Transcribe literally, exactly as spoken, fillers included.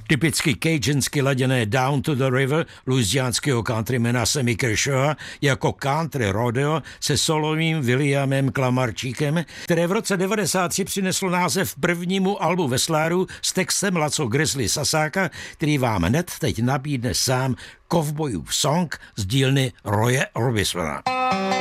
Typicky cajunsky laděné Down to the River louisiánského countrymana Sammy Kershawa jako country rodeo se solovým Williamem Klamarčíkem, které v roce devadesát tři přineslo název prvnímu albu vesláru s textem Laco Grizzly Sasáka, který vám hned teď nabídne sám Cowboyův song z dílny Roye Orbisona.